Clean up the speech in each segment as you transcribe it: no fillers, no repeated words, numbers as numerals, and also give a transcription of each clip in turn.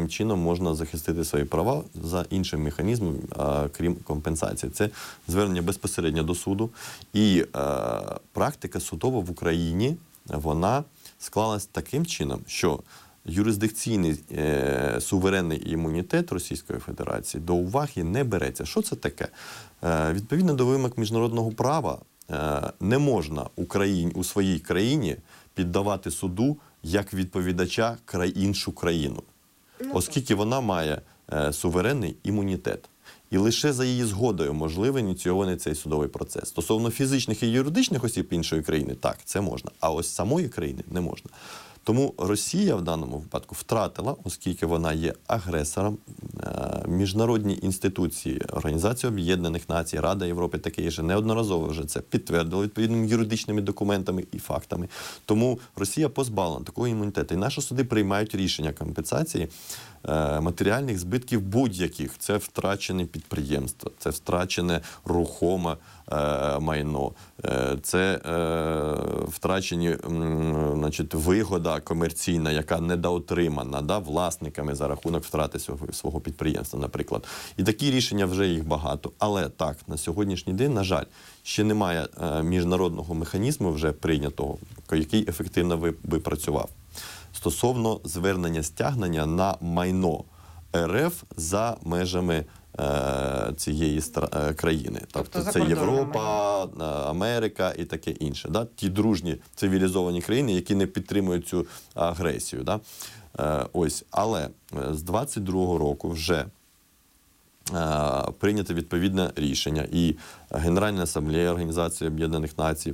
яким чином можна захистити свої права за іншим механізмом, крім компенсації. Це звернення безпосередньо до суду. І практика судова в Україні, вона склалась таким чином, що юрисдикційний суверенний імунітет Російської Федерації до уваги не береться. Що це таке? Відповідно до вимог міжнародного права, не можна у своїй країні піддавати суду як відповідача іншу країну, оскільки вона має суверенний імунітет. І лише за її згодою можливо ініційований цей судовий процес. Стосовно фізичних і юридичних осіб іншої країни, так, це можна. А ось самої країни не можна. Тому Росія в даному випадку втратила, оскільки вона є агресором, міжнародні інституції, Організація Об'єднаних Націй, Рада Європи, таке інше, неодноразово вже це підтвердили відповідними юридичними документами і фактами. Тому Росія позбавлена такого імунітету. І наші суди приймають рішення компенсації матеріальних збитків будь-яких. Це втрачене підприємство, це втрачене рухоме майно, це втрачені, вигода комерційна, яка недоотримана власниками за рахунок втрати свого підприємства, наприклад. І такі рішення вже їх багато. Але так, на сьогоднішній день, на жаль, ще немає міжнародного механізму вже прийнятого, який ефективно би працював. Стосовно звернення стягнення на майно РФ за межами цієї країни. Тобто це Європа, Америка і таке інше. Да? Ті дружні цивілізовані країни, які не підтримують цю агресію. Да? Ось. Але з 22-го року вже прийнято відповідне рішення. І Генеральна асамблея Організації Об'єднаних Націй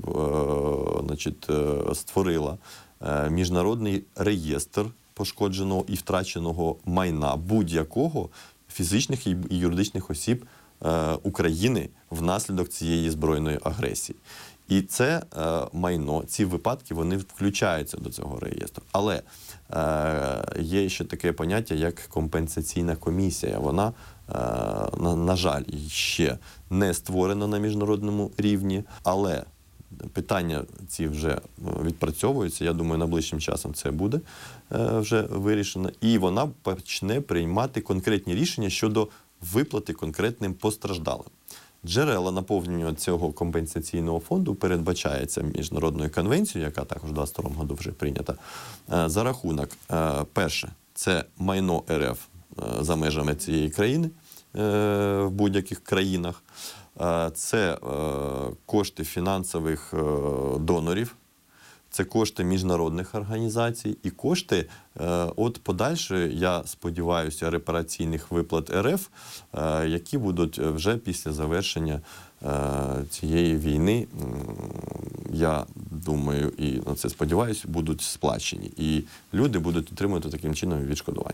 створила міжнародний реєстр пошкодженого і втраченого майна будь-якого фізичних і юридичних осіб України внаслідок цієї збройної агресії. І це майно, ці випадки, вони включаються до цього реєстру. Але є ще таке поняття, як компенсаційна комісія. Вона, на жаль, ще не створена на міжнародному рівні, але питання ці вже відпрацьовуються. Я думаю, найближчим часом це буде вже вирішено. І вона почне приймати конкретні рішення щодо виплати конкретним постраждалим. Джерела наповнення цього компенсаційного фонду передбачається міжнародною конвенцією, яка також в 2022 году вже прийнята, за рахунок, перше, це майно РФ за межами цієї країни в будь-яких країнах. Це кошти фінансових донорів, це кошти міжнародних організацій і кошти от подальшої, я сподіваюся, репараційних виплат РФ, які будуть вже після завершення цієї війни, я думаю і на це сподіваюся, будуть сплачені. І люди будуть отримувати таким чином відшкодування.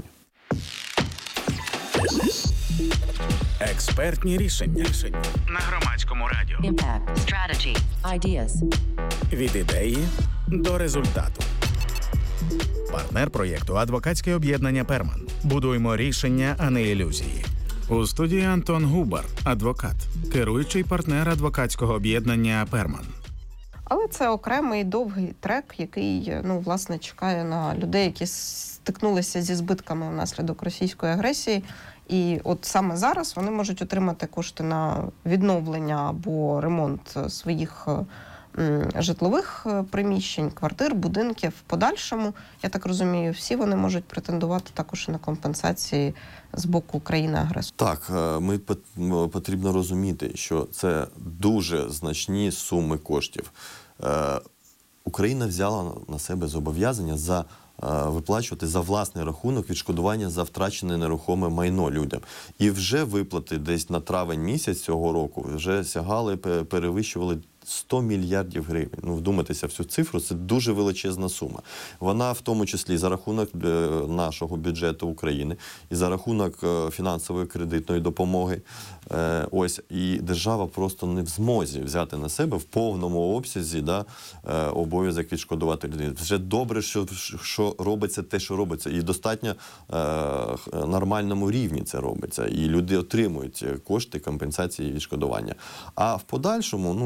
Експертні рішення на Громадському радіо. Impact. Strategy. Ideas. Від ідеї до результату. Партнер проєкту – адвокатське об'єднання «Перман». Будуємо рішення, а не ілюзії. У студії Антон Губар, адвокат, керуючий партнер адвокатського об'єднання «Перман». Але це окремий довгий трек, який, власне, чекає на людей, які стикнулися зі збитками внаслідок російської агресії. І от саме зараз вони можуть отримати кошти на відновлення або ремонт своїх житлових приміщень, квартир, будинків. В подальшому, я так розумію, всі вони можуть претендувати також на компенсації з боку країни-агресора. Так, потрібно розуміти, що це дуже значні суми коштів. Україна взяла на себе зобов'язання виплачувати за власний рахунок відшкодування за втрачене нерухоме майно людям. І вже виплати десь на травень місяць цього року вже сягали, перевищували 100 мільярдів гривень. Вдумайтеся в цю цифру, це дуже величезна сума. Вона в тому числі за рахунок нашого бюджету України і за рахунок фінансової кредитної допомоги. Ось, і держава просто не в змозі взяти на себе в повному обсязі обов'язок відшкодувати людину. Вже добре, що робиться те, що робиться, і достатньо нормальному рівні це робиться. І люди отримують кошти компенсації і відшкодування. А в подальшому, я думаю,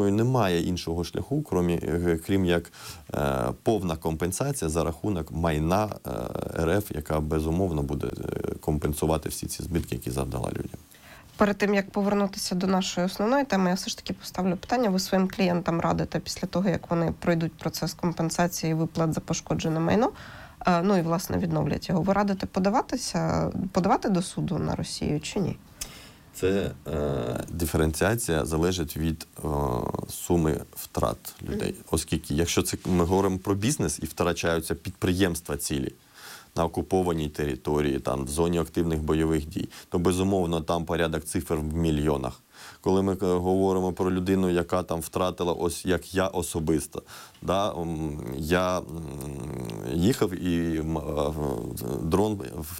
думаю, немає іншого шляху, крім як повна компенсація за рахунок майна РФ, яка безумовно буде компенсувати всі ці збитки, які завдала людям. Перед тим, як повернутися до нашої основної теми, я все ж таки поставлю питання. Ви своїм клієнтам радите після того, як вони пройдуть процес компенсації і виплат за пошкоджене майно, ну і, власне, відновлять його. Ви радите подавати до суду на Росію чи ні? Це диференціація залежить від суми втрат людей. Оскільки, якщо ми говоримо про бізнес і втрачаються підприємства цілі на окупованій території, там, в зоні активних бойових дій, то, безумовно, там порядок цифр в мільйонах. Коли ми говоримо про людину, яка там втратила, ось як я особисто, да, я їхав і дрон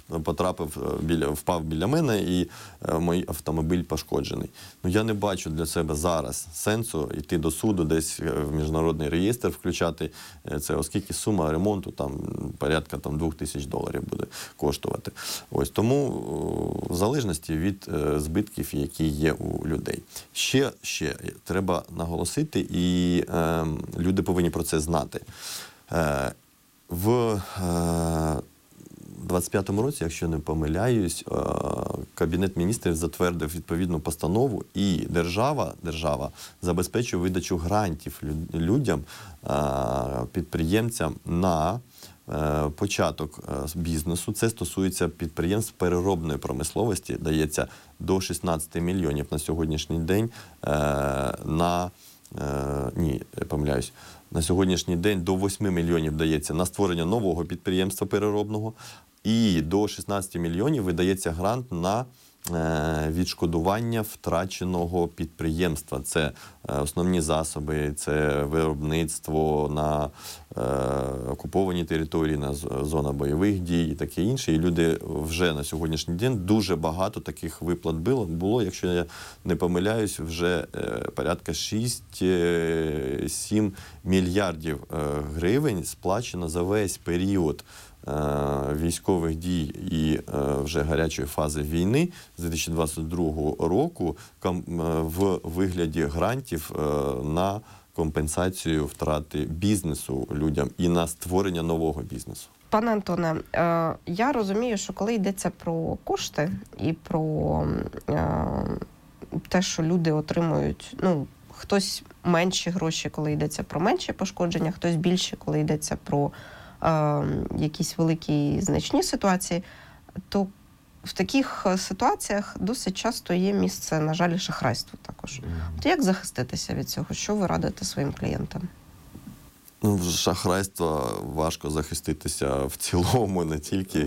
впав біля мене і мій автомобіль пошкоджений. Ну, я не бачу для себе зараз сенсу йти до суду, десь в міжнародний реєстр включати це, оскільки сума ремонту там порядка $2000 буде коштувати. Ось тому в залежності від збитків, які є у людей. Ще треба наголосити, і люди повинні про це знати. В 25-му році, якщо не помиляюсь, Кабінет міністрів затвердив відповідну постанову, і держава забезпечує видачу грантів людям, підприємцям на початок бізнесу. Це стосується підприємств переробної промисловості, дається до 16 мільйонів на сьогоднішній день на сьогоднішній день до 8 мільйонів дається на створення нового підприємства переробного, і до 16 мільйонів видається грант на відшкодування втраченого підприємства. Це основні засоби, це виробництво на окупованій території, на зона бойових дій і таке інше. І люди вже на сьогоднішній день дуже багато таких виплат було, якщо я не помиляюсь, вже порядка 6-7 мільярдів гривень сплачено за весь період військових дій і вже гарячої фази війни з 2022 року в вигляді грантів на компенсацію втрати бізнесу людям і на створення нового бізнесу. Пане Антоне, я розумію, що коли йдеться про кошти і про те, що люди отримують, хтось менші гроші, коли йдеться про менші пошкодження, хтось більші, коли йдеться про якісь великі значні ситуації, то в таких ситуаціях досить часто є місце, на жаль, шахрайству також. От як захиститися від цього? Що ви радите своїм клієнтам? В шахрайства важко захиститися в цілому, не тільки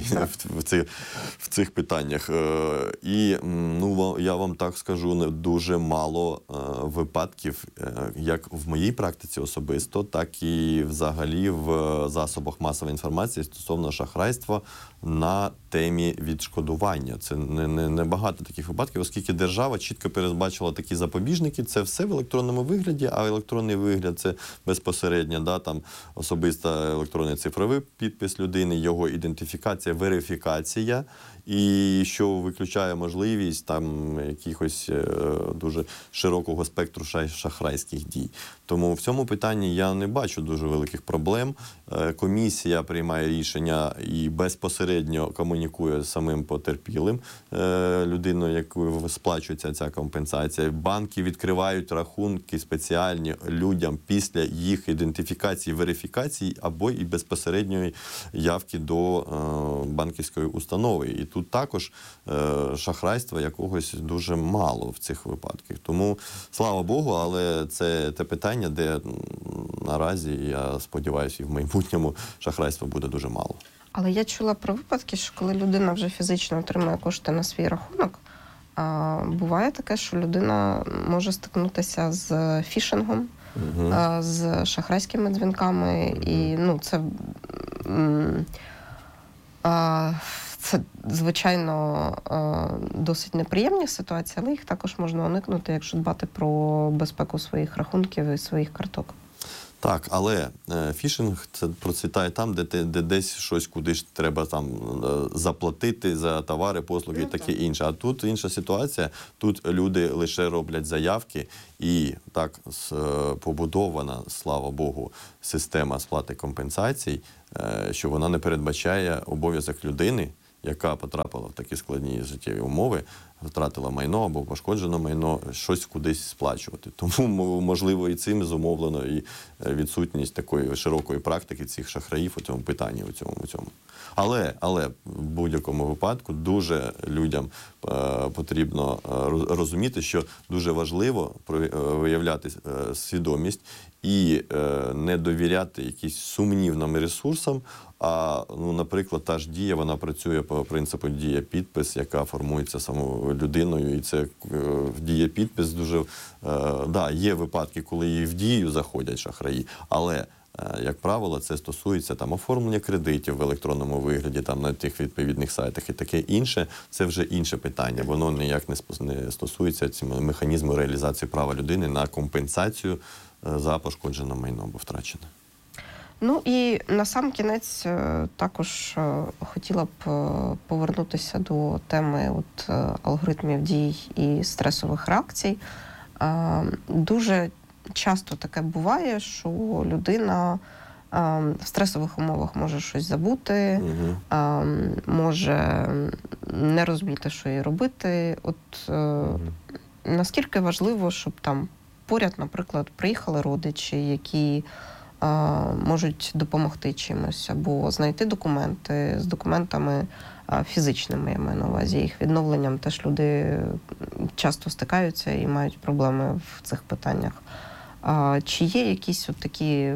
в цих питаннях. І я вам так скажу, дуже мало випадків, як в моїй практиці особисто, так і взагалі в засобах масової інформації стосовно шахрайства на темі відшкодування. Це не багато таких випадків, оскільки держава чітко передбачила такі запобіжники. Це все в електронному вигляді, а електронний вигляд – це безпосередньо, там особиста електронний цифровий підпис людини, його ідентифікація, верифікація, і що виключає можливість там якихось дуже широкого спектру шахрайських дій. Тому в цьому питанні я не бачу дуже великих проблем. Комісія приймає рішення і безпосередньо комунікує з самим потерпілим, людиною, яку сплачується ця компенсація. Банки відкривають рахунки спеціальні людям після їх ідентифікації, верифікації або і безпосередньої явки до банківської установи. І тут також шахрайства якогось дуже мало в цих випадках. Тому, слава Богу, але це те питання, де наразі, я сподіваюся, і в майбутньому шахрайства буде дуже мало. Але я чула про випадки, що коли людина вже фізично отримує кошти на свій рахунок, буває таке, що людина може стикнутися з фішингом, з шахрайськими дзвінками, і це, звичайно, досить неприємні ситуації, але їх також можна уникнути, якщо дбати про безпеку своїх рахунків і своїх карток. Так, але фішинг це процвітає там, де десь щось кудись треба там заплатити за товари, послуги і таке інше. А тут інша ситуація. Тут люди лише роблять заявки, і так побудована, слава Богу, система сплати компенсацій, що вона не передбачає обов'язок людини, яка потрапила в такі складні життєві умови, втратила майно або пошкоджено майно, щось кудись сплачувати. Тому, можливо, і цим зумовлено і відсутність такої широкої практики цих шахраїв у цьому питанні. У цьому. Але в будь-якому випадку дуже людям потрібно розуміти, що дуже важливо виявляти свідомість і не довіряти якимось сумнівним ресурсам. А, наприклад, та ж Дія, вона працює по принципу Дія-підпис, яка формується самою людиною. І це Дія-підпис дуже... є випадки, коли і в Дію заходять шахраї, але, як правило, це стосується там оформлення кредитів в електронному вигляді, там на тих відповідних сайтах і таке інше. Це вже інше питання. Воно ніяк не стосується механізму реалізації права людини на компенсацію за пошкоджене майно або втрачене. Ну і на сам кінець також хотіла б повернутися до теми алгоритмів дій і стресових реакцій. Дуже часто таке буває, що людина в стресових умовах може щось забути, може не розуміти, що їй робити. Наскільки важливо, щоб там поряд, наприклад, приїхали родичі, які можуть допомогти чимось, або знайти документи з документами фізичними, я маю на увазі, їх відновленням теж люди часто стикаються і мають проблеми в цих питаннях. Чи є якісь такі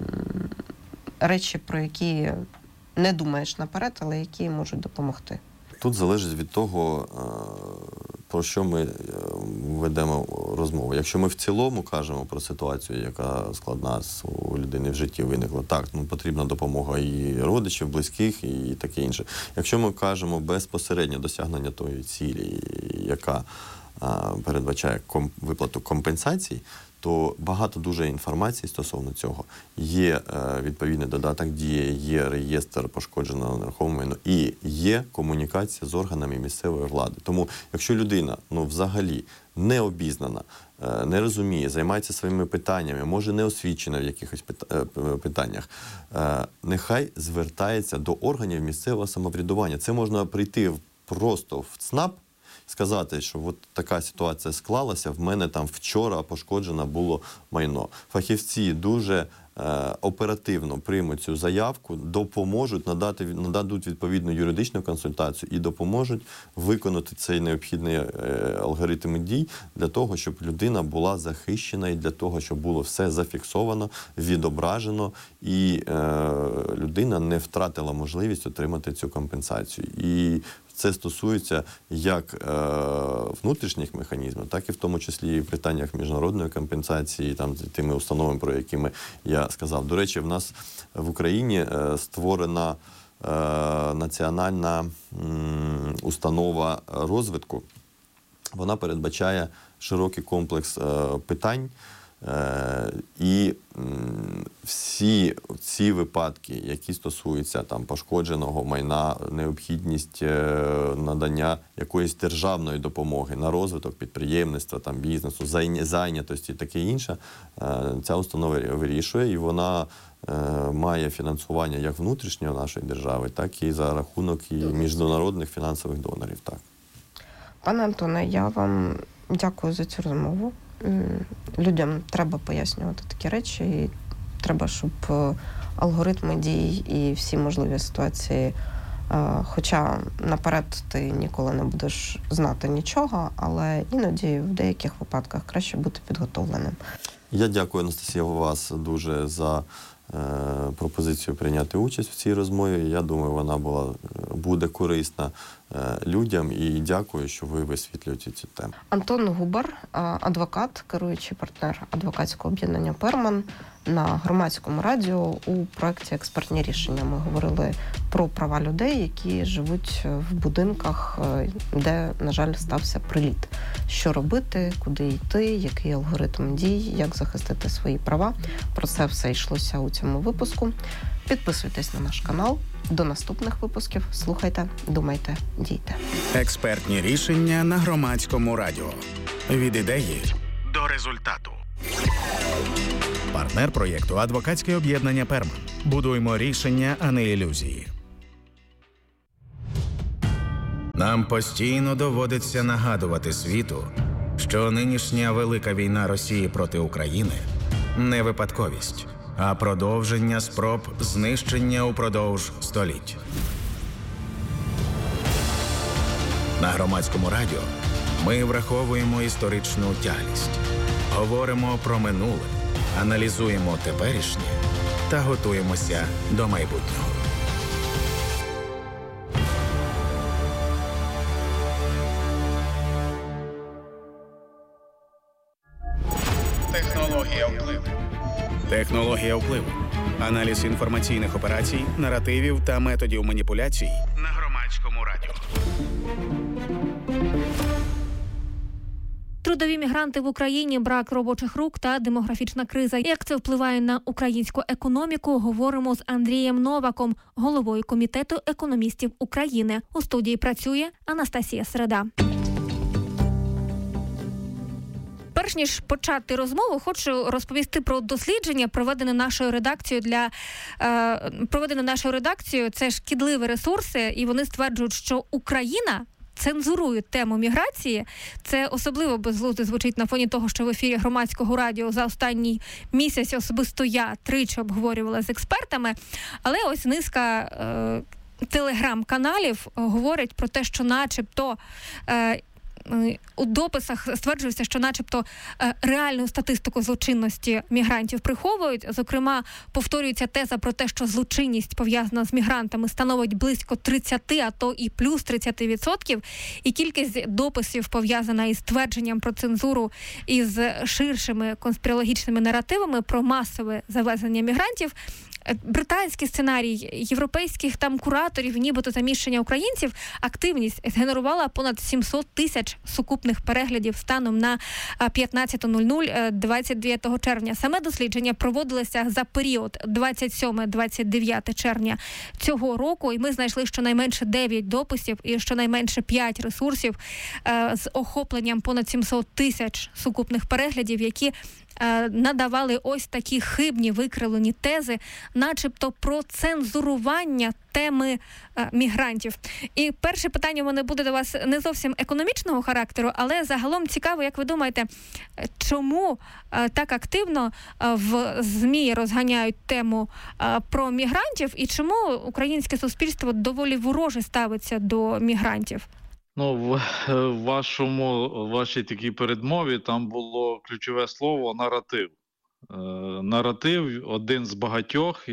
речі, про які не думаєш наперед, але які можуть допомогти? Тут залежить від того, про що ми ведемо розмову. Якщо ми в цілому кажемо про ситуацію, яка складна у людини в житті виникла, так, потрібна допомога і родичів, близьких, і таке інше. Якщо ми кажемо безпосередньо досягнення тої цілі, яка передбачає виплату компенсацій, то багато дуже інформації стосовно цього. Є відповідний додаток Дія, є реєстр пошкодженого нерухомого майна і є комунікація з органами місцевої влади. Тому, якщо людина взагалі не обізнана, не розуміє, займається своїми питаннями, може не освічена в якихось питаннях, нехай звертається до органів місцевого самоврядування. Це можна прийти просто в ЦНАП, сказати, що от така ситуація склалася, в мене там вчора пошкоджено було майно. Фахівці дуже оперативно приймуть цю заявку, допоможуть, нададуть відповідну юридичну консультацію і допоможуть виконати цей необхідний алгоритм дій для того, щоб людина була захищена і для того, щоб було все зафіксовано, відображено і людина не втратила можливість отримати цю компенсацію. І це стосується як внутрішніх механізмів, так і в тому числі і в питаннях міжнародної компенсації, там тими установами, про які я сказав. До речі, в нас в Україні створена національна установа розвитку. Вона передбачає широкий комплекс питань, і всі ці випадки, які стосуються там пошкодженого майна, необхідність надання якоїсь державної допомоги на розвиток підприємництва, там бізнесу, зайнятості і таке інше, ця установа вирішує, і вона має фінансування як внутрішньої нашої держави, так і за рахунок і міжнародних фінансових донорів. Так. Пане Антоне, я вам дякую за цю розмову. Людям треба пояснювати такі речі, і треба, щоб алгоритми дій і всі можливі ситуації, хоча наперед ти ніколи не будеш знати нічого, але іноді в деяких випадках краще бути підготовленим. Я дякую, Анастасія, вас дуже за пропозицію прийняти участь в цій розмові. Я думаю, вона буде корисна людям, і дякую, що ви висвітлюєте цю тему. Антон Губар, адвокат, керуючий партнер адвокатського об'єднання «Перман», на громадському радіо у проєкті «Експертні рішення». Ми говорили про права людей, які живуть в будинках, де, на жаль, стався приліт. Що робити, куди йти, який алгоритм дій, як захистити свої права. Про це все йшлося у цьому випуску. Підписуйтесь на наш канал. До наступних випусків. Слухайте, думайте, дійте. Експертні рішення на громадському радіо. Від ідеї до результату. Партнер проєкту «Адвокатське об'єднання Перман». Будуємо рішення, а не ілюзії. Нам постійно доводиться нагадувати світу, що нинішня велика війна Росії проти України – не випадковість, а продовження спроб знищення упродовж століть. На громадському радіо ми враховуємо історичну тяглість, говоримо про минуле, аналізуємо теперішнє та готуємося до майбутнього. Технологія впливу. Технологія впливу. Аналіз інформаційних операцій, наративів та методів маніпуляцій на громадському радіо. Трудові мігранти в Україні, брак робочих рук та демографічна криза. Як це впливає на українську економіку, говоримо з Андрієм Новаком, головою Комітету економістів України. У студії працює Анастасія Середа. Перш ніж почати розмову, хочу розповісти про дослідження, проведене нашою редакцією. Це шкідливі ресурси, і вони стверджують, що Україна цензурує тему міграції. Це особливо безглуздо звучить на фоні того, що в ефірі громадського радіо за останній місяць особисто я тричі обговорювала з експертами. Але ось низка телеграм-каналів говорить про те, що начебто у дописах стверджується, що начебто реальну статистику злочинності мігрантів приховують. Зокрема, повторюється теза про те, що злочинність, пов'язана з мігрантами, становить близько 30, а то і плюс 30%. І кількість дописів, пов'язана із твердженням про цензуру із ширшими конспірологічними наративами про масове завезення мігрантів. Британський сценарій європейських там кураторів, нібито заміщення українців, активність згенерувала понад 700 тисяч сукупних переглядів станом на 15.00 29 червня. Саме дослідження проводилося за період 27-29 червня цього року, і ми знайшли щонайменше 9 дописів і щонайменше 5 ресурсів з охопленням понад 700 тисяч сукупних переглядів, які надавали ось такі хибні викривлені тези, начебто про цензурування теми мігрантів. І перше питання у мене буде до вас не зовсім економічного характеру, але загалом цікаво, як ви думаєте, чому так активно в ЗМІ розганяють тему про мігрантів і чому українське суспільство доволі вороже ставиться до мігрантів? Ну, в вашій такій передмові там було ключове слово «наратив». Наратив – один з багатьох,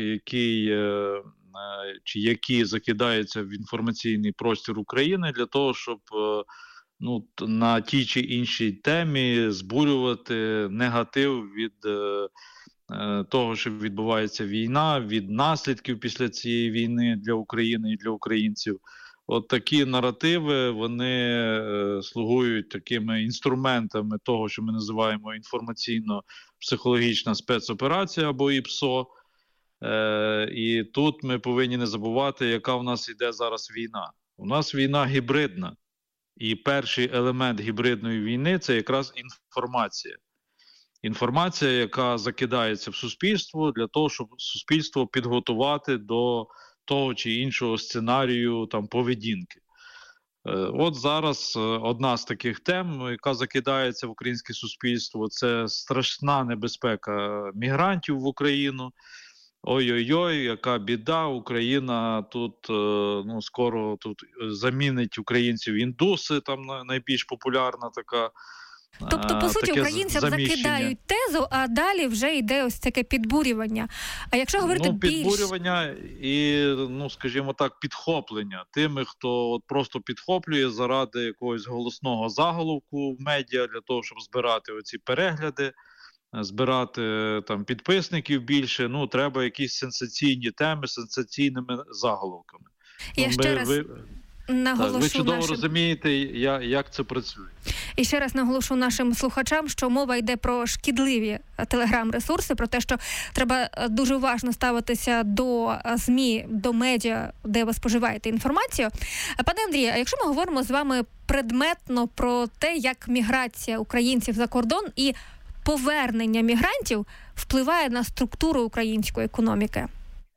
які закидаються в інформаційний простір України для того, щоб на тій чи іншій темі збурювати негатив від того, що відбувається війна, від наслідків після цієї війни для України і для українців. От такі наративи, вони слугують такими інструментами того, що ми називаємо інформаційно-психологічна спецоперація або ІПСО. І тут ми повинні не забувати, яка в нас іде зараз війна. У нас війна гібридна. І перший елемент гібридної війни – це якраз інформація. Інформація, яка закидається в суспільство для того, щоб суспільство підготувати до того чи іншого сценарію поведінки. От зараз одна з таких тем, яка закидається в українське суспільство, це страшна небезпека мігрантів в Україну. Ой-ой-ой, яка біда, Україна тут скоро замінить українців індуси, там найбільш популярна така. Тобто, по суті, українцям закидають тезу, а далі вже йде ось таке підбурювання. А якщо говорити підбурювання і, скажімо так, підхоплення тими, хто просто підхоплює заради якогось голосного заголовку в медіа, для того, щоб збирати оці перегляди, збирати там підписників більше, ну, треба якісь сенсаційні теми з сенсаційними заголовками. Я ще раз наголошу ви чудово нашим... розумієте, як це працює. І ще раз наголошу нашим слухачам, що мова йде про шкідливі телеграм-ресурси, про те, що треба дуже уважно ставитися до ЗМІ, до медіа, де ви споживаєте інформацію. Пане Андрію, а якщо ми говоримо з вами предметно про те, як міграція українців за кордон і повернення мігрантів впливає на структуру української економіки?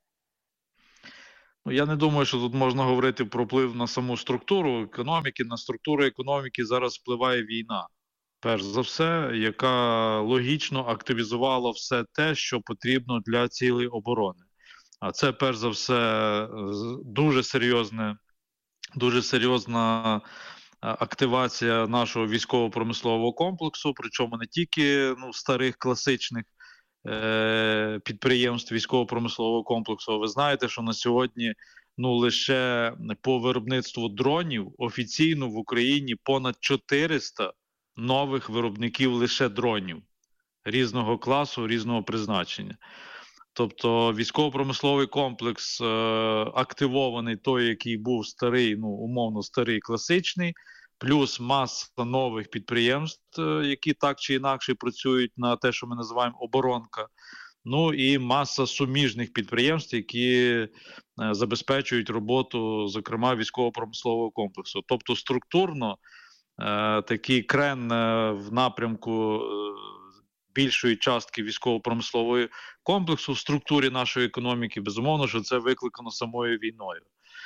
Ну, я не думаю, що тут можна говорити про вплив на саму структуру економіки. На структуру економіки зараз впливає війна. Перш за все, яка логічно активізувала все те, що потрібно для цілей оборони. А це, перш за все, дуже серйозна активація нашого військово-промислового комплексу, причому не тільки старих класичних підприємств військово-промислового комплексу. Ви знаєте, що на сьогодні лише по виробництву дронів офіційно в Україні понад 400 нових виробників лише дронів різного класу, різного призначення. Тобто військово-промисловий комплекс активований той, який був старий, умовно старий, класичний, плюс маса нових підприємств, які так чи інакше працюють на те, що ми називаємо оборонка. Ну і маса суміжних підприємств, які забезпечують роботу, зокрема, військово-промислового комплексу. Тобто структурно такий крен в напрямку більшої частки військово-промислового комплексу в структурі нашої економіки, безумовно, що це викликано самою війною.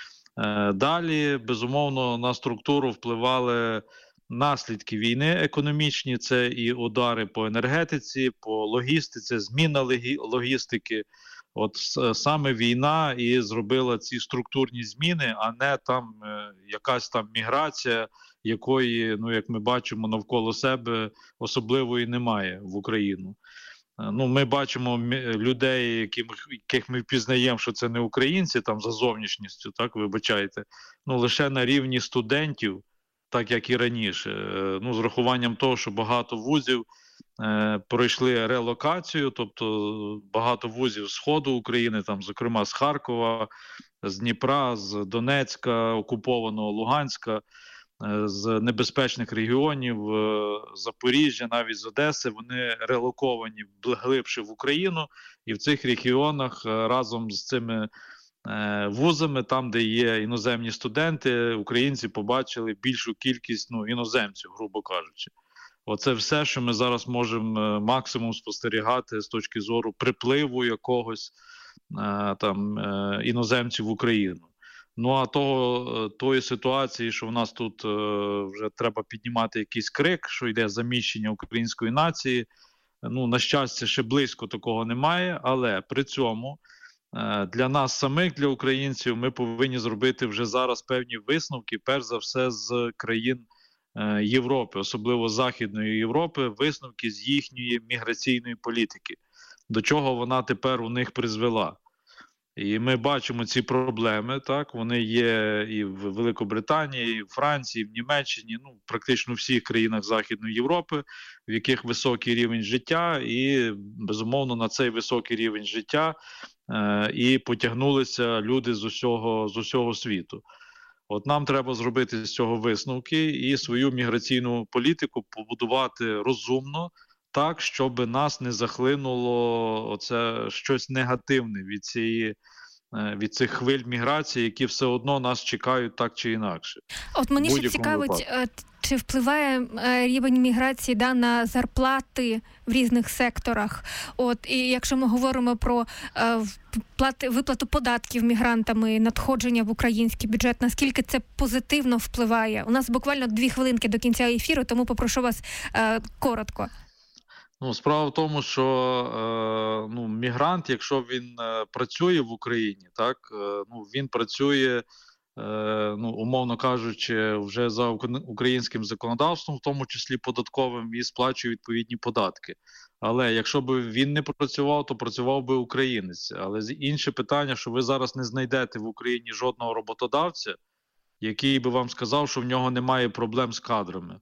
Далі, безумовно, на структуру впливали наслідки війни економічні, це і удари по енергетиці, по логістиці, зміна логістики. От саме війна і зробила ці структурні зміни, а не там якась там міграція, якої, як ми бачимо, навколо себе особливої немає в Україну. Ми бачимо людей, яких ми впізнаємо, що це не українці, там за зовнішністю, так, вибачайте, лише на рівні студентів, так як і раніше. З рахуванням того, що багато вузів пройшли релокацію, тобто багато вузів з Сходу України, там, зокрема з Харкова, з Дніпра, з Донецька, окупованого Луганська, з небезпечних регіонів, Запоріжжя, навіть з Одеси, вони релоковані глибше в Україну, і в цих регіонах разом з цими вузами, там, де є іноземні студенти, українці побачили більшу кількість іноземців, грубо кажучи. Оце все, що ми зараз можемо максимум спостерігати з точки зору припливу якогось іноземців в Україну. А тої ситуації, що в нас тут вже треба піднімати якийсь крик, що йде заміщення української нації, на щастя, ще близько такого немає, але при цьому для нас самих, для українців, ми повинні зробити вже зараз певні висновки, перш за все з країн Європи, особливо Західної Європи, висновки з їхньої міграційної політики, до чого вона тепер у них призвела. І ми бачимо ці проблеми, так, вони є і в Великобританії, і в Франції, і в Німеччині, практично в всіх країнах Західної Європи, в яких високий рівень життя, і, безумовно, на цей високий рівень життя і потягнулися люди з усього світу. От нам треба зробити з цього висновки і свою міграційну політику побудувати розумно, так, щоб нас не захлинуло оце щось негативне від цих хвиль міграції, які все одно нас чекають так чи інакше. От мені ще цікавить, чи впливає рівень міграції на зарплати в різних секторах. От, і якщо ми говоримо про виплату податків мігрантами, надходження в український бюджет, наскільки це позитивно впливає? У нас буквально 2 хвилинки до кінця ефіру, тому попрошу вас коротко. Справа в тому, що мігрант, якщо він працює в Україні, так, він працює, умовно кажучи, вже за українським законодавством, в тому числі податковим, і сплачує відповідні податки. Але якщо б він не працював, то працював би українець. Але інше питання, що ви зараз не знайдете в Україні жодного роботодавця, який би вам сказав, що в нього немає проблем з кадрами.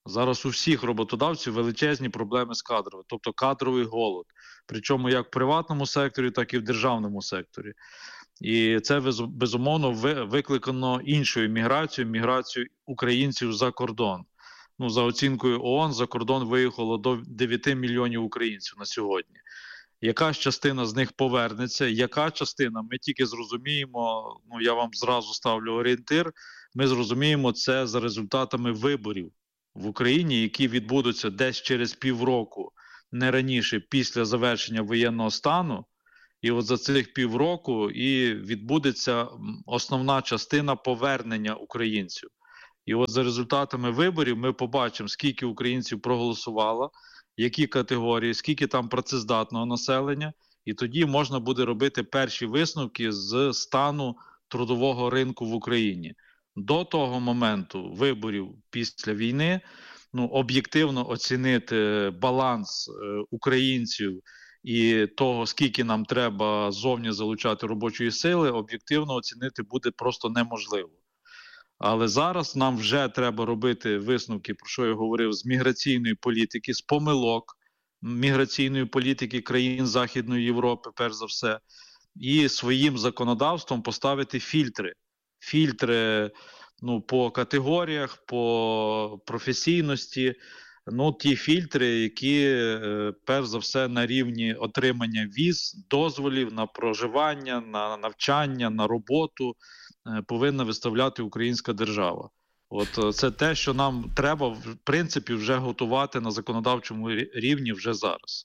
Зараз у всіх роботодавців величезні проблеми з кадрами, тобто кадровий голод. Причому як в приватному секторі, так і в державному секторі. І це, безумовно, викликано іншою міграцією українців за кордон. Ну, за оцінкою ООН, за кордон виїхало до 9 мільйонів українців на сьогодні. Яка ж частина з них повернеться, яка частина, ми тільки зрозуміємо, ну я вам зразу ставлю орієнтир, ми зрозуміємо це за результатами виборів в Україні, які відбудуться десь через півроку, не раніше, після завершення воєнного стану. І от за цих півроку і відбудеться основна частина повернення українців. І от за результатами виборів ми побачимо, скільки українців проголосувало, які категорії, скільки там працездатного населення, і тоді можна буде робити перші висновки з стану трудового ринку в Україні. До того моменту виборів після війни, ну, об'єктивно оцінити баланс українців і того, скільки нам треба зовні залучати робочої сили, об'єктивно оцінити буде просто неможливо. Але зараз нам вже треба робити висновки, про що я говорив, з міграційної політики, з помилок міграційної політики країн Західної Європи, перш за все, і своїм законодавством поставити фільтри. Фільтри, ну, по категоріях, по професійності, ну, ті фільтри, які, перш за все, на рівні отримання віз, дозволів на проживання, на навчання, на роботу повинна виставляти українська держава. От це те, що нам треба, в принципі, вже готувати на законодавчому рівні вже зараз.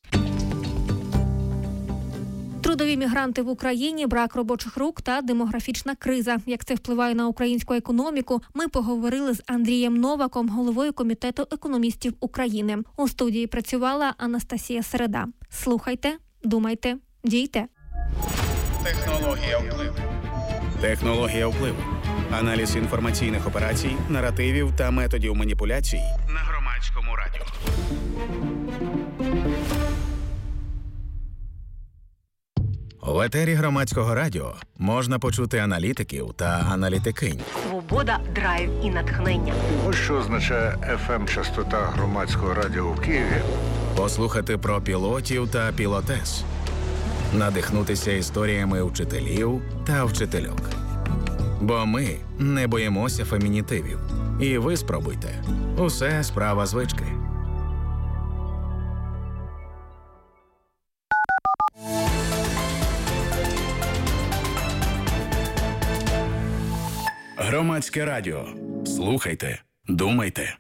Трудові мігранти в Україні, брак робочих рук та демографічна криза. Як це впливає на українську економіку, ми поговорили з Андрієм Новаком, головою Комітету економістів України. У студії працювала Анастасія Середа. Слухайте, думайте, дійте. Технологія впливу. Технологія впливу. Аналіз інформаційних операцій, наративів та методів маніпуляцій на Громадському радіо. В етері Громадського радіо можна почути аналітиків та аналітикинь. Свобода, драйв і натхнення. Ось що означає FM-частота Громадського радіо в Києві. Послухати про пілотів та пілотес. Надихнутися історіями вчителів та вчительок. Бо ми не боїмося фемінітивів. І ви спробуйте. Усе справа звички. Громадське радіо. Слухайте, думайте.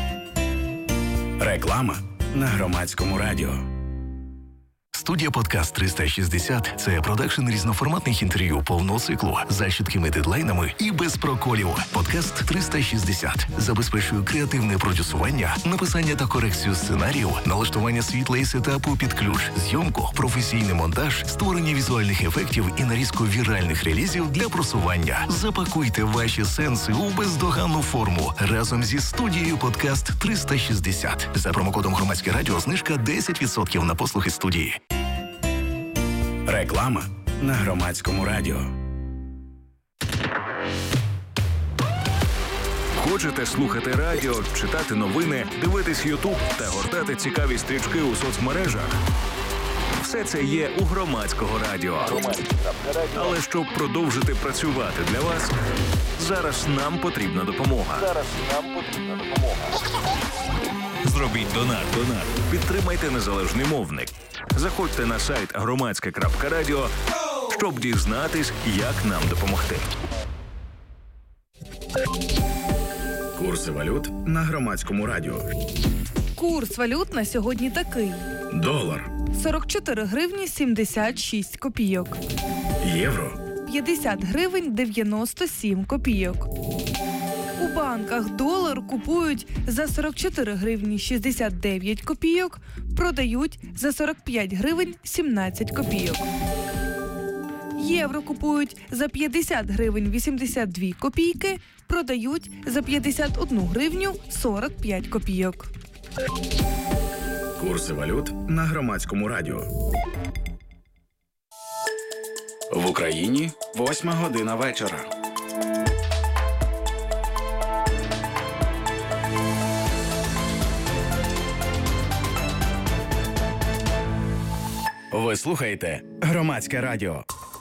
Реклама на Громадському радіо. Студія «Подкаст 360» – це продакшн різноформатних інтерв'ю повного циклу за чіткими дедлайнами і без проколів. «Подкаст 360» забезпечує креативне продюсування, написання та корекцію сценаріїв, налаштування світла і сетапу під ключ, зйомку, професійний монтаж, створення візуальних ефектів і нарізку віральних релізів для просування. Запакуйте ваші сенси у бездоганну форму разом зі студією «Подкаст 360». За промокодом «Громадське радіо» знижка 10% на послуги студії. Реклама на Громадському радіо. Хочете слухати радіо, читати новини, дивитись Ютуб та гортати цікаві стрічки у соцмережах? Все це є у Громадського радіо. Але щоб продовжити працювати для вас, зараз нам потрібна допомога. Зробіть донат. Підтримайте незалежний мовник. Заходьте на сайт громадське.радіо, щоб дізнатись, як нам допомогти. Курси валют на Громадському радіо. Курс валют на сьогодні такий. Долар. 44 гривні 76 копійок. Євро. 50 гривень 97 копійок. У банках долар купують за 44 гривні 69 копійок, продають за 45 гривень 17 копійок. Євро купують за 50 гривень 82 копійки, продають за 51 гривню 45 копійок. Курси валют на Громадському радіо. В Україні 8 година вечора. Ви слухаєте Громадське радіо.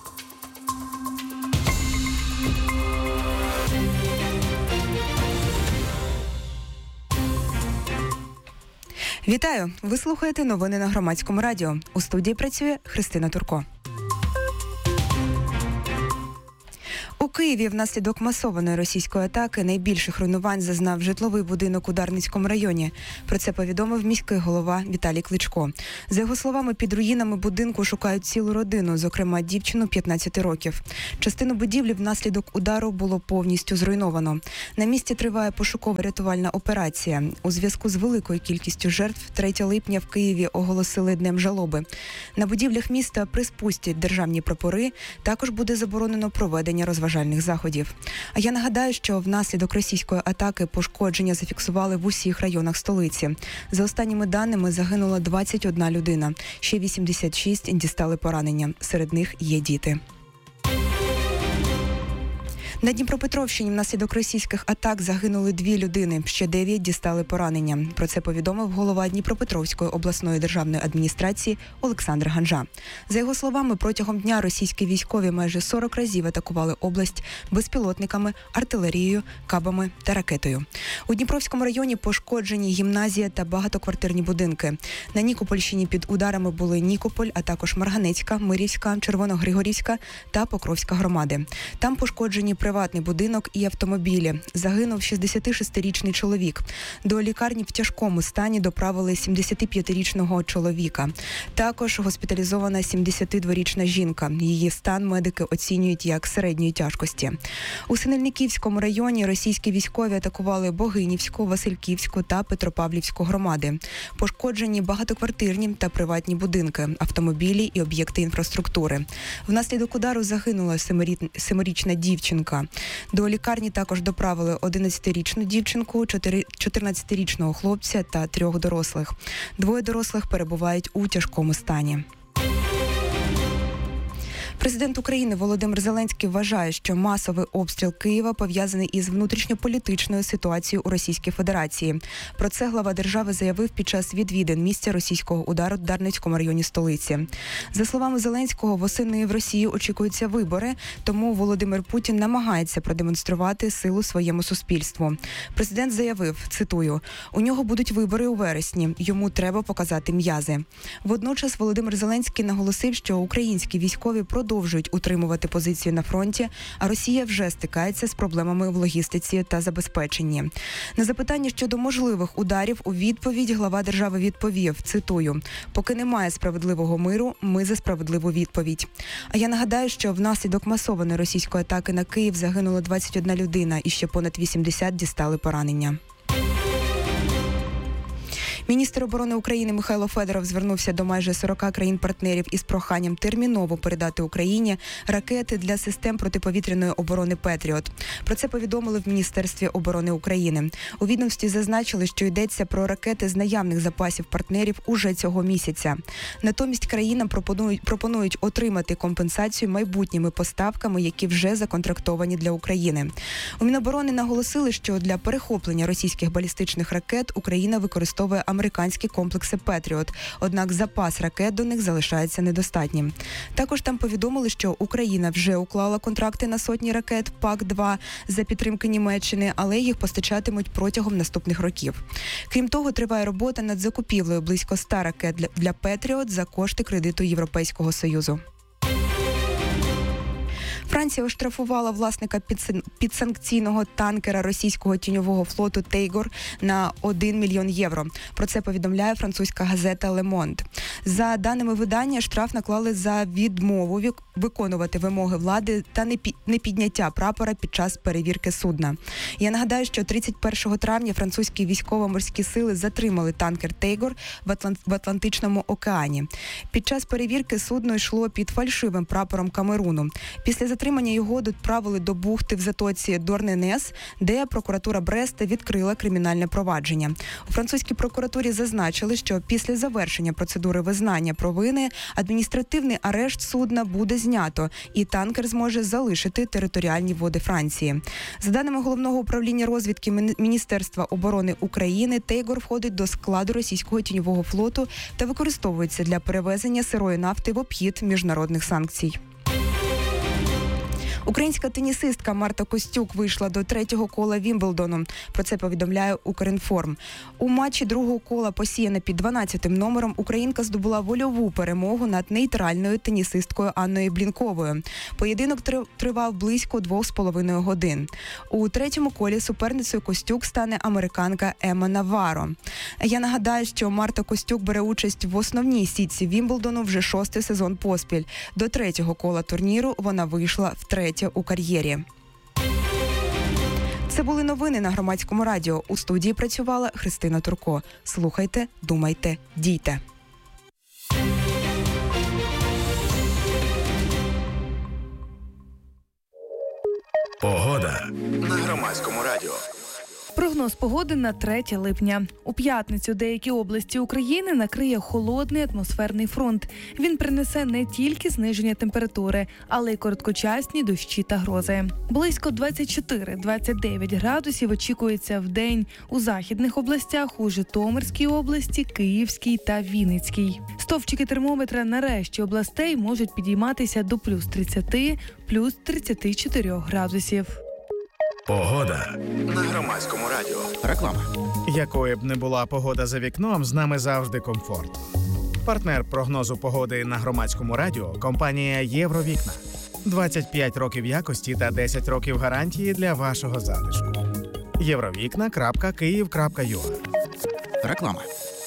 Вітаю! Ви слухаєте новини на Громадському радіо. У студії працює Христина Турко. У Києві внаслідок масованої російської атаки найбільших руйнувань зазнав житловий будинок у Дарницькому районі. Про це повідомив міський голова Віталій Кличко. За його словами, під руїнами будинку шукають цілу родину, зокрема дівчину 15 років. Частину будівлі внаслідок удару було повністю зруйновано. На місці триває пошуково-рятувальна операція. У зв'язку з великою кількістю жертв 3 липня в Києві оголосили Днем жалоби. На будівлях міста приспустять державні прапори, також буде заборонено проведення розважальних заходів. А я нагадаю, що внаслідок російської атаки пошкодження зафіксували в усіх районах столиці. За останніми даними загинула 21 людина, ще 86 дістали поранення. Серед них є діти. На Дніпропетровщині внаслідок російських атак загинули 2 людини, ще 9 дістали поранення. Про це повідомив голова Дніпропетровської обласної державної адміністрації Олександр Ганжа. За його словами, протягом дня російські військові майже 40 разів атакували область безпілотниками, артилерією, кабами та ракетою. У Дніпровському районі пошкоджені гімназія та багатоквартирні будинки. На Нікопольщині під ударами були Нікополь, а також Марганецька, Мирівська, Червоногригорівська та Покровська громади. Там пошкоджені приватний будинок і автомобілі. Загинув 66-річний чоловік. До лікарні в тяжкому стані доправили 75-річного чоловіка. Також госпіталізована 72-річна жінка. Її стан медики оцінюють як середньої тяжкості. У Синельниківському районі російські військові атакували Богинівську, Васильківську та Петропавлівську громади. Пошкоджені багатоквартирні та приватні будинки, автомобілі і об'єкти інфраструктури. Внаслідок удару загинула 7-річна дівчинка. До лікарні також доправили 11-річну дівчинку, 14-річного хлопця та 3 дорослих. 2 дорослих перебувають у тяжкому стані. Президент України Володимир Зеленський вважає, що масовий обстріл Києва пов'язаний із внутрішньополітичною ситуацією у Російській Федерації. Про це глава держави заявив під час відвідин місця російського удару в Дарницькому районі столиці. За словами Зеленського, восени в Росії очікуються вибори, тому Володимир Путін намагається продемонструвати силу своєму суспільству. Президент заявив, цитую, «У нього будуть вибори у вересні, йому треба показати м'язи». Водночас Володимир Зеленський наголосив, що українські військові продовжують утримувати позицію на фронті, а Росія вже стикається з проблемами в логістиці та забезпеченні. На запитання щодо можливих ударів у відповідь глава держави відповів, цитую, «Поки немає справедливого миру, ми за справедливу відповідь». А я нагадаю, що внаслідок масованої російської атаки на Київ загинула 21 людина і ще понад 80 дістали поранення. Міністр оборони України Михайло Федоров звернувся до майже 40 країн-партнерів із проханням терміново передати Україні ракети для систем протиповітряної оборони «Петріот». Про це повідомили в Міністерстві оборони України. У відомстві зазначили, що йдеться про ракети з наявних запасів партнерів уже цього місяця. Натомість країнам пропонують отримати компенсацію майбутніми поставками, які вже законтрактовані для України. У Міноборони наголосили, що для перехоплення російських балістичних ракет Україна використовує американські комплекси «Петріот», однак запас ракет до них залишається недостатнім. Також там повідомили, що Україна вже уклала контракти на сотні ракет ПАК-2 за підтримки Німеччини, але їх постачатимуть протягом наступних років. Крім того, триває робота над закупівлею близько 100 ракет для «Петріот» за кошти кредиту Європейського Союзу. Франція оштрафувала власника підсанкційного танкера російського тіньового флоту «Тейгор» на 1 мільйон євро. Про це повідомляє французька газета «Ле Монд». За даними видання, штраф наклали за відмову виконувати вимоги влади та непідняття прапора під час перевірки судна. Я нагадаю, що 31 травня французькі військово-морські сили затримали танкер «Тейгор» в Атлантичному океані. Під час перевірки судно йшло під фальшивим прапором Камеруну. Після затримання затримання його доправили до бухти в затоці Дорненес, де прокуратура Бреста відкрила кримінальне провадження. У французькій прокуратурі зазначили, що після завершення процедури визнання провини адміністративний арешт судна буде знято, і танкер зможе залишити територіальні води Франції. За даними Головного управління розвідки Міністерства оборони України, Тейгор входить до складу російського тіньового флоту та використовується для перевезення сирої нафти в обхід міжнародних санкцій. Українська тенісистка Марта Костюк вийшла до третього кола Вімблдону. Про це повідомляє Укрінформ. У матчі другого кола, посіяна під 12-м номером, українка здобула вольову перемогу над нейтральною тенісисткою Анною Блінковою. Поєдинок тривав близько 2,5 годин. У третьому колі суперницею Костюк стане американка Емма Наваро. Я нагадаю, що Марта Костюк бере участь в основній сітці Вімблдону вже 6-й сезон поспіль. До третього кола турніру вона вийшла втретє у кар'єрі. Це були новини на Громадському радіо. У студії працювала Христина Турко. Слухайте, думайте, дійте. Погода на Громадському радіо. Прогноз погоди на 3 липня. У п'ятницю деякі області України накриє холодний атмосферний фронт. Він принесе не тільки зниження температури, але й короткочасні дощі та грози. Близько 24-29 градусів очікується в день у західних областях, у Житомирській області, Київській та Вінницькій. Стовпчики термометра на решті областей можуть підійматися до плюс 30, плюс 34 градусів. Погода на Громадському радіо. Реклама. Якою б не була погода за вікном, з нами завжди комфорт. Партнер прогнозу погоди на Громадському радіо – компанія «Євровікна». 25 років якості та 10 років гарантії для вашого затишку. Євровікна.Київ.ua. Реклама.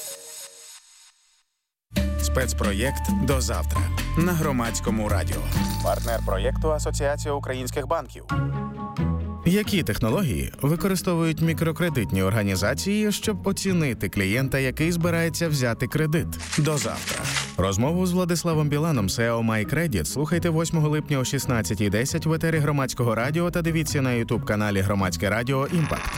Спецпроєкт «До завтра» на Громадському радіо. Партнер проєкту Асоціація українських банків. Які технології використовують мікрокредитні організації, щоб оцінити клієнта, який збирається взяти кредит? До завтра. Розмову з Владиславом Біланом, SEO MyCredit, слухайте 8 липня о 16:10 в етері Громадського радіо та дивіться на YouTube-каналі Громадське радіо «Імпакт».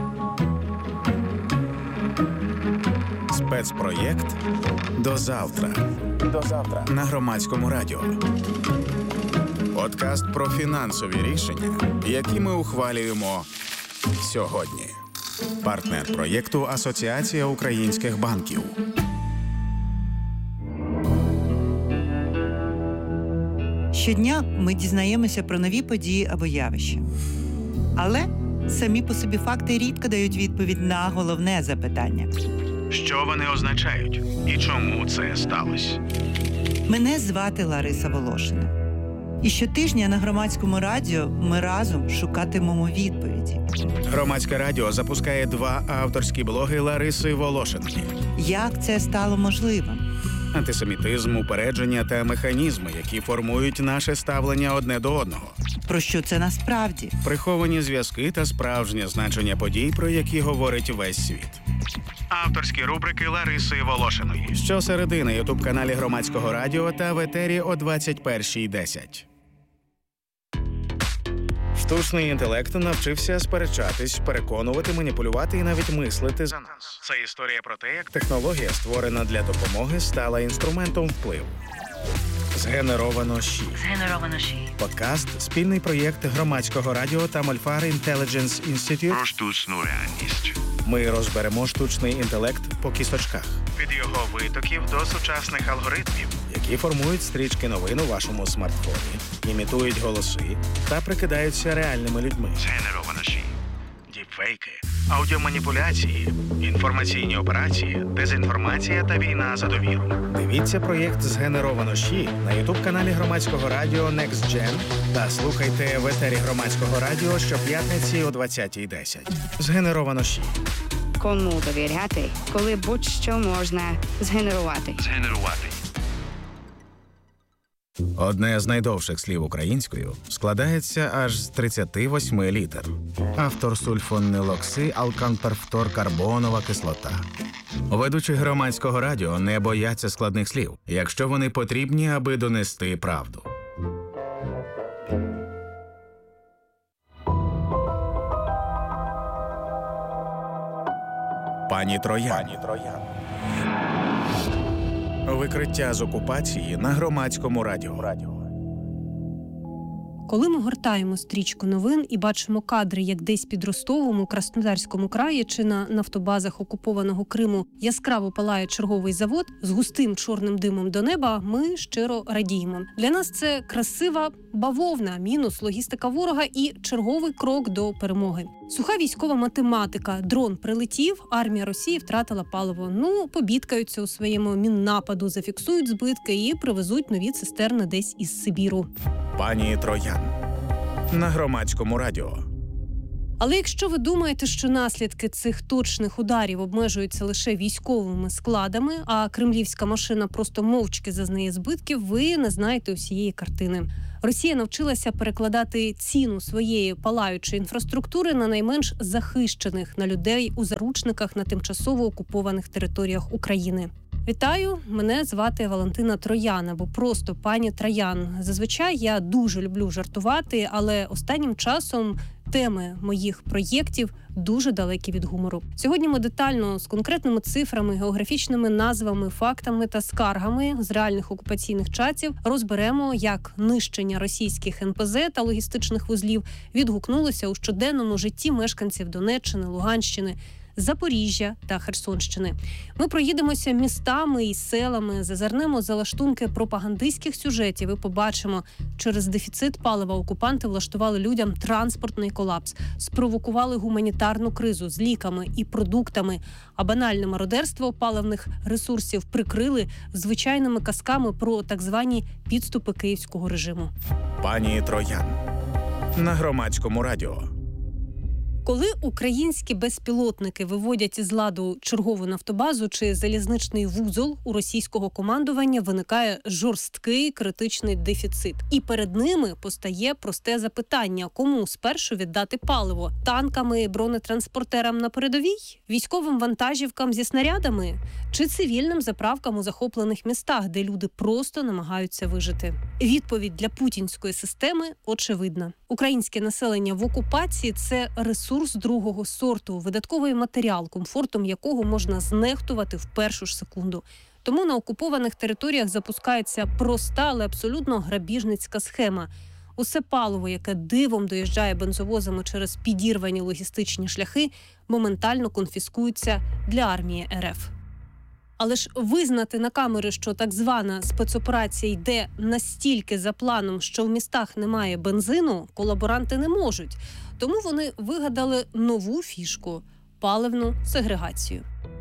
Спецпроєкт «До завтра». До завтра. На Громадському радіо. Подкаст про фінансові рішення, які ми ухвалюємо сьогодні. Партнер проєкту Асоціація українських банків. Щодня ми дізнаємося про нові події або явища. Але самі по собі факти рідко дають відповідь на головне запитання. Що вони означають і чому це сталося? Мене звати Лариса Волошина. І щотижня на Громадському радіо ми разом шукатимемо відповіді. Громадське радіо запускає 2 авторські блоги Лариси Волошиної. Як це стало можливим? Антисемітизм, упередження та механізми, які формують наше ставлення одне до одного. Про що це насправді? Приховані зв'язки та справжнє значення подій, про які говорить весь світ. Авторські рубрики Лариси Волошиної. Щосереди на ютуб-каналі Громадського радіо та в етері о 21:10. Штучний інтелект навчився сперечатись, переконувати, маніпулювати і навіть мислити за нас. Це історія про те, як технологія, створена для допомоги, стала інструментом впливу. Згенеровано ЩІ. Подкаст – спільний проєкт Громадського радіо та Мольфар Intelligence Institute. Про штучну реальність. Ми розберемо штучний інтелект по кісочках. Від його витоків до сучасних алгоритмів, які формують стрічки новин у вашому смартфоні, імітують голоси та прикидаються реальними людьми. Згенеровано ЩІ. Діпфейки, аудіоманіпуляції, інформаційні операції, дезінформація та війна за довіру. Дивіться проєкт «Згенеровано ЩІ» на ютуб-каналі Громадського радіо Next Gen та слухайте в етері Громадського радіо щоп'ятниці о 20:10. «Згенеровано ЩІ». Кому довіряти, коли будь-що можна згенерувати? Одне з найдовших слів українською складається аж з 38 літер. Автор сульфонилокси алканперфторкарбонова кислота. Ведучі Громадського радіо не бояться складних слів, якщо вони потрібні, аби донести правду. Пані Троян. Викриття з окупації на Громадському радіо. Коли ми гортаємо стрічку новин і бачимо кадри, як десь під Ростовом у Краснодарському краї чи на нафтобазах окупованого Криму яскраво палає черговий завод з густим чорним димом до неба, ми щиро радіємо. Для нас це красива бавовна, мінус логістика ворога і черговий крок до перемоги. Суха військова математика. Дрон прилетів, армія Росії втратила паливо. Побідкаються у своєму міннападу, зафіксують збитки і привезуть нові цистерни десь із Сибіру. Пані Троян на Громадському радіо. Але якщо ви думаєте, що наслідки цих точних ударів обмежуються лише військовими складами, а кремлівська машина просто мовчки зазнає збитків, ви не знаєте усієї картини. Росія навчилася перекладати ціну своєї палаючої інфраструктури на найменш захищених, на людей у заручниках на тимчасово окупованих територіях України. Вітаю, мене звати Валентина Троян, або просто пані Троян. Зазвичай я дуже люблю жартувати, але останнім часом теми моїх проєктів дуже далекі від гумору. Сьогодні ми детально з конкретними цифрами, географічними назвами, фактами та скаргами з реальних окупаційних чатів розберемо, як нищення російських НПЗ та логістичних вузлів відгукнулося у щоденному житті мешканців Донеччини, Луганщини, Запоріжжя та Херсонщини. Ми проїдемося містами і селами, зазирнемо за лаштунки пропагандистських сюжетів і побачимо, через дефіцит палива окупанти влаштували людям транспортний колапс, спровокували гуманітарну кризу з ліками і продуктами, а банальне мародерство паливних ресурсів прикрили звичайними казками про так звані підступи київського режиму. Пані Троян на Громадському радіо. Коли українські безпілотники виводять із ладу чергову нафтобазу чи залізничний вузол, у російського командування виникає жорсткий критичний дефіцит. І перед ними постає просте запитання: кому спершу віддати паливо? Танками, бронетранспортерам на передовій? Військовим вантажівкам зі снарядами? Чи цивільним заправкам у захоплених містах, де люди просто намагаються вижити? Відповідь для путінської системи очевидна. Українське населення в окупації – це ресурс другого сорту, видатковий матеріал, комфортом якого можна знехтувати в першу ж секунду. Тому на окупованих територіях запускається проста, але абсолютно грабіжницька схема. Усе паливо, яке дивом доїжджає бензовозами через підірвані логістичні шляхи, моментально конфіскується для армії РФ. Але ж визнати на камери, що так звана спецоперація йде настільки за планом, що в містах немає бензину, колаборанти не можуть. Тому вони вигадали нову фішку – паливну сегрегацію.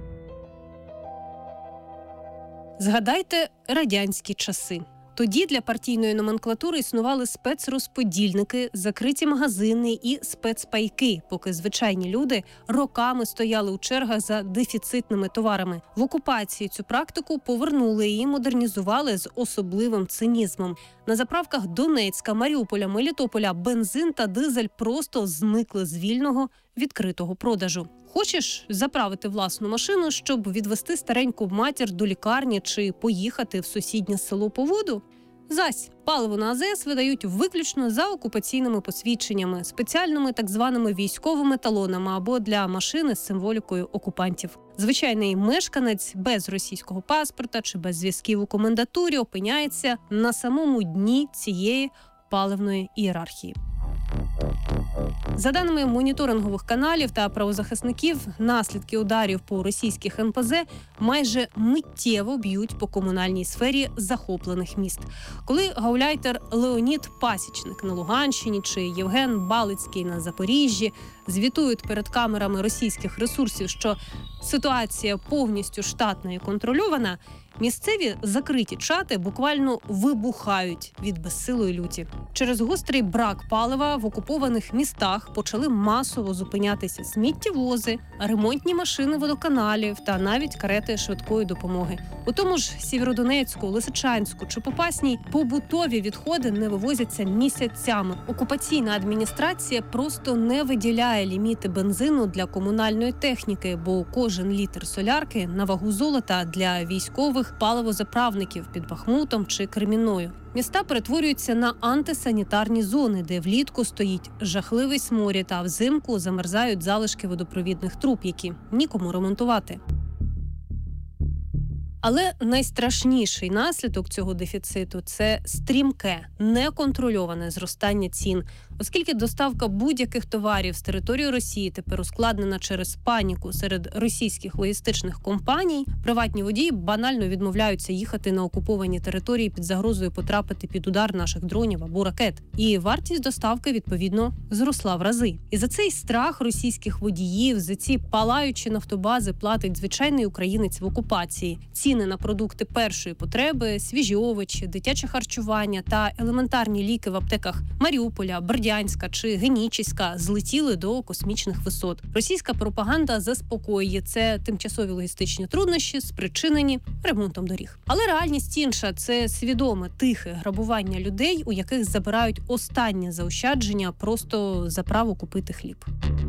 Згадайте радянські часи. Тоді для партійної номенклатури існували спецрозподільники, закриті магазини і спецпайки, поки звичайні люди роками стояли у чергах за дефіцитними товарами. В окупації цю практику повернули і модернізували з особливим цинізмом. На заправках Донецька, Маріуполя, Мелітополя бензин та дизель просто зникли з вільного відкритого продажу. Хочеш заправити власну машину, щоб відвести стареньку матір до лікарні чи поїхати в сусіднє село по воду? Зась, паливо на АЗС видають виключно за окупаційними посвідченнями, спеціальними так званими військовими талонами або для машини з символікою окупантів. Звичайний мешканець без російського паспорта чи без зв'язків у комендатурі опиняється на самому дні цієї паливної ієрархії. За даними моніторингових каналів та правозахисників, наслідки ударів по російських НПЗ майже миттєво б'ють по комунальній сфері захоплених міст. Коли гауляйтер Леонід Пасічник на Луганщині чи Євген Балицький на Запоріжжі звітують перед камерами російських ресурсів, що ситуація повністю штатна і контрольована, місцеві закриті чати буквально вибухають від безсилої люті. Через гострий брак палива в окупованих містах почали масово зупинятися сміттєвози, ремонтні машини водоканалів та навіть карети швидкої допомоги. У тому ж Сєвєродонецьку, Лисичанську чи Попасній побутові відходи не вивозяться місяцями. Окупаційна адміністрація просто не виділяє перевищає ліміти бензину для комунальної техніки, бо кожен літр солярки на вагу золота для військових паливозаправників під Бахмутом чи Кремінною. Міста перетворюються на антисанітарні зони, де влітку стоїть жахливий сморід, а взимку замерзають залишки водопровідних труб, які нікому ремонтувати. Але найстрашніший наслідок цього дефіциту – це стрімке, неконтрольоване зростання цін. Оскільки доставка будь-яких товарів з території Росії тепер ускладнена через паніку серед російських логістичних компаній, приватні водії банально відмовляються їхати на окуповані території під загрозою потрапити під удар наших дронів або ракет. І вартість доставки, відповідно, зросла в рази. І за цей страх російських водіїв, за ці палаючі нафтобази платить звичайний українець в окупації. Ціни на продукти першої потреби, свіжі овочі, дитяче харчування та елементарні ліки в аптеках Маріуполя, Бердянська чи Генічеська злетіли до космічних висот. Російська пропаганда заспокоює, це тимчасові логістичні труднощі, спричинені ремонтом доріг. Але реальність інша – це свідоме, тихе грабування людей, у яких забирають останнє заощадження просто за право купити хліб.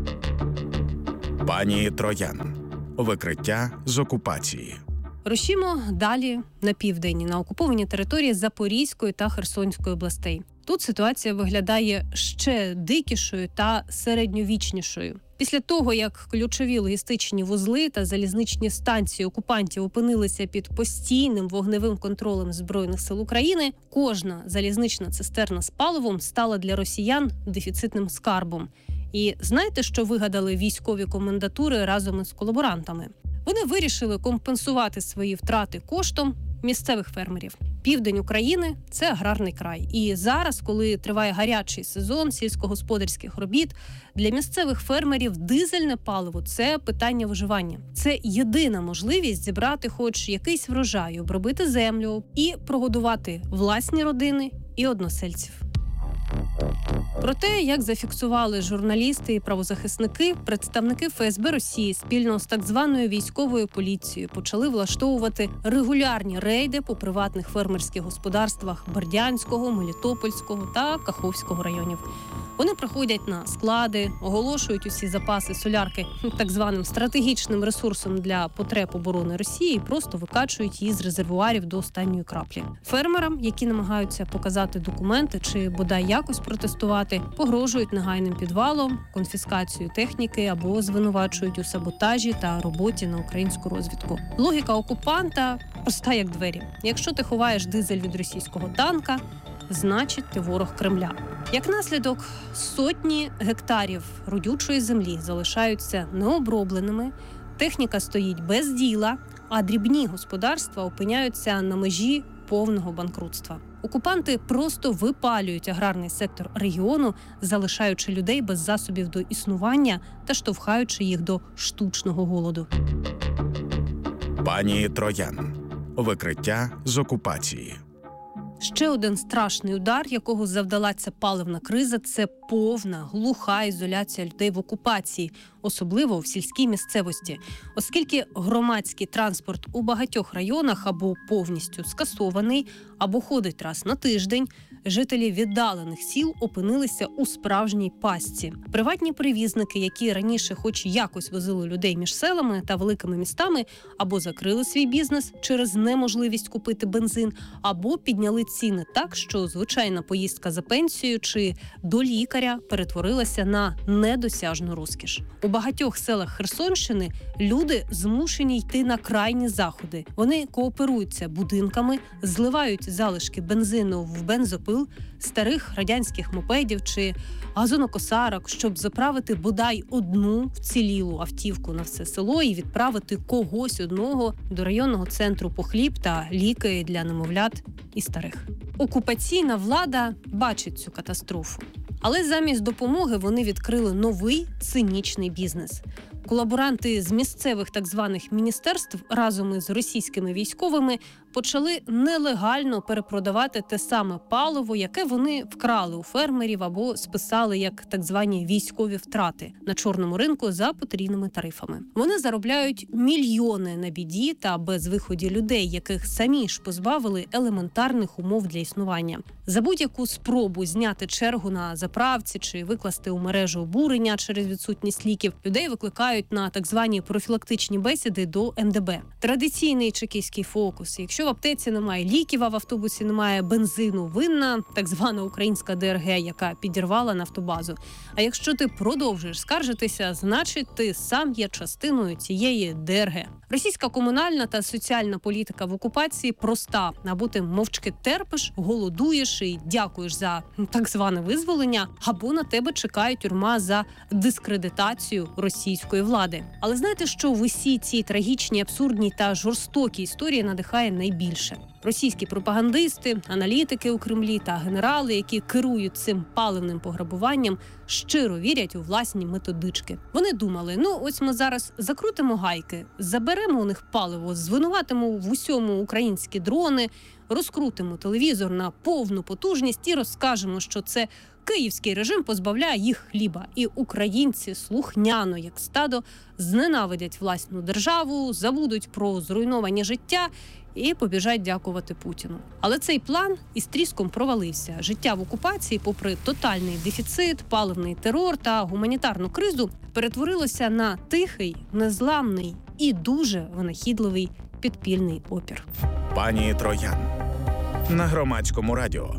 Пані Троян. Викриття з окупації. Рушімо далі на південь, на окуповані території Запорізької та Херсонської областей. Тут ситуація виглядає ще дикішою та середньовічнішою. Після того, як ключові логістичні вузли та залізничні станції окупантів опинилися під постійним вогневим контролем Збройних сил України, кожна залізнична цистерна з паливом стала для росіян дефіцитним скарбом. І знаєте, що вигадали військові комендатури разом із колаборантами? Вони вирішили компенсувати свої втрати коштом місцевих фермерів. Південь України – це аграрний край. І зараз, коли триває гарячий сезон сільськогосподарських робіт, для місцевих фермерів дизельне паливо – це питання виживання. Це єдина можливість зібрати хоч якийсь врожай, обробити землю і прогодувати власні родини і односельців. Про те, як зафіксували журналісти і правозахисники, представники ФСБ Росії спільно з так званою військовою поліцією почали влаштовувати регулярні рейди по приватних фермерських господарствах Бердянського, Мелітопольського та Каховського районів. Вони приходять на склади, оголошують усі запаси солярки так званим стратегічним ресурсом для потреб оборони Росії і просто викачують її з резервуарів до останньої краплі. Фермерам, які намагаються показати документи чи бодай якось протестувати, погрожують негайним підвалом, конфіскацією техніки або звинувачують у саботажі та роботі на українську розвідку. Логіка окупанта проста як двері. Якщо ти ховаєш дизель від російського танка, значить ти ворог Кремля. Як наслідок, сотні гектарів родючої землі залишаються необробленими, техніка стоїть без діла, а дрібні господарства опиняються на межі повного банкрутства. Окупанти просто випалюють аграрний сектор регіону, залишаючи людей без засобів до існування та штовхаючи їх до штучного голоду. Пані Троян. Викриття з окупації. Ще один страшний удар, якого завдала ця паливна криза – це повна, глуха ізоляція людей в окупації, особливо в сільській місцевості. Оскільки громадський транспорт у багатьох районах або повністю скасований, або ходить раз на тиждень, жителі віддалених сіл опинилися у справжній пастці. Приватні перевізники, які раніше хоч якось возили людей між селами та великими містами, або закрили свій бізнес через неможливість купити бензин, або підняли ціни так, що звичайна поїздка за пенсією чи до лікаря перетворилася на недосяжну розкіш. У багатьох селах Херсонщини люди змушені йти на крайні заходи. Вони кооперуються будинками, зливають залишки бензину в бензопил, старих радянських мопедів чи газонокосарок, щоб заправити бодай одну вцілілу автівку на все село і відправити когось одного до районного центру по хліб та ліки для немовлят і старих. Окупаційна влада бачить цю катастрофу. Але замість допомоги вони відкрили новий цинічний бізнес. Колаборанти з місцевих так званих міністерств разом із російськими військовими почали нелегально перепродавати те саме паливо, яке вони вкрали у фермерів або списали як так звані військові втрати на чорному ринку за потрійними тарифами. Вони заробляють мільйони на біді та безвиході людей, яких самі ж позбавили елементарних умов для існування. За будь-яку спробу зняти чергу на заправці чи викласти у мережу обурення через відсутність ліків, людей викликають на так звані профілактичні бесіди до НДБ. Традиційний чекістський фокус. Якщо в аптеці немає ліків, а в автобусі немає бензину, винна так звана українська ДРГ, яка підірвала нафтобазу. А якщо ти продовжуєш скаржитися, значить ти сам є частиною цієї ДРГ. Російська комунальна та соціальна політика в окупації проста. Або ти мовчки терпиш, голодуєш і дякуєш за так зване визволення, або на тебе чекає тюрма за дискредитацію російської влади. Але знаєте, що в усій цій трагічній, абсурдній та жорстокій історії надихає найбільше? Російські пропагандисти, аналітики у Кремлі та генерали, які керують цим паливним пограбуванням, щиро вірять у власні методички. Вони думали, ось ми зараз закрутимо гайки, заберемо у них паливо, звинуватимо в усьому українські дрони, розкрутимо телевізор на повну потужність і розкажемо, що це київський режим позбавляє їх хліба. І українці слухняно, як стадо, зненавидять власну державу, забудуть про зруйновані життя і побіжать дякувати Путіну. Але цей план із тріском провалився. Життя в окупації, попри тотальний дефіцит, паливний терор та гуманітарну кризу, перетворилося на тихий, незламний і дуже винахідливий підпільний опір. Пані Троян на Громадському радіо.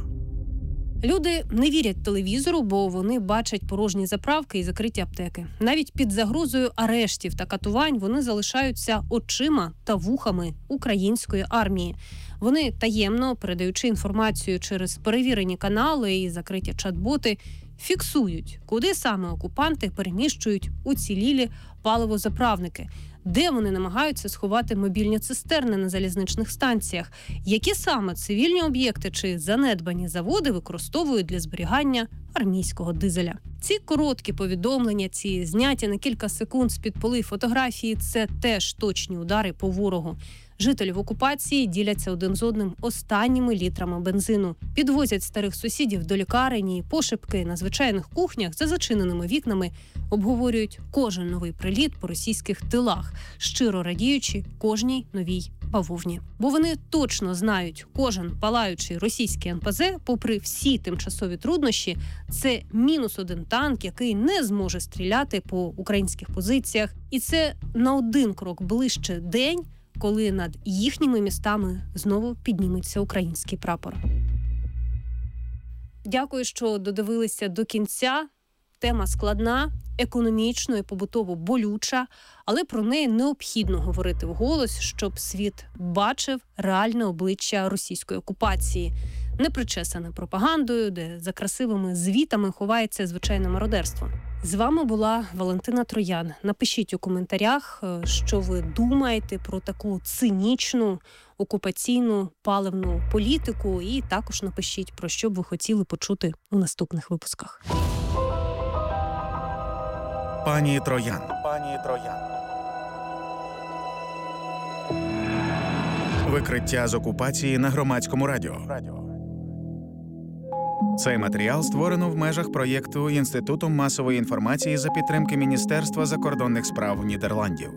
Люди не вірять телевізору, бо вони бачать порожні заправки і закриті аптеки. Навіть під загрозою арештів та катувань вони залишаються очима та вухами української армії. Вони таємно, передаючи інформацію через перевірені канали і закриті чат-боти, фіксують, куди саме окупанти переміщують уцілілі паливозаправники, де вони намагаються сховати мобільні цистерни на залізничних станціях, які саме цивільні об'єкти чи занедбані заводи використовують для зберігання армійського дизеля. Ці короткі повідомлення, ці зняті на кілька секунд з-під поли фотографії – це теж точні удари по ворогу. Жителі в окупації діляться один з одним останніми літрами бензину, підвозять старих сусідів до лікарні, пошепки на звичайних кухнях за зачиненими вікнами обговорюють кожен новий приліт по російських тилах, щиро радіючи кожній новій бавовні. Бо вони точно знають, кожен палаючий російський НПЗ, попри всі тимчасові труднощі, це -1 танк, який не зможе стріляти по українських позиціях. І це на один крок ближче день, коли над їхніми містами знову підніметься український прапор. Дякую, що додивилися до кінця. Тема складна, економічно і побутово болюча, але про неї необхідно говорити вголос, щоб світ бачив реальне обличчя російської окупації, не причесане пропагандою, де за красивими звітами ховається звичайне мародерство. З вами була Валентина Троян. Напишіть у коментарях, що ви думаєте про таку цинічну окупаційну паливну політику, і також напишіть, про що б ви хотіли почути у наступних випусках. Пані Троян. Пані Троян. Викриття з окупації на Громадському радіо. Цей матеріал створено в межах проєкту Інституту масової інформації за підтримки Міністерства закордонних справ Нідерландів.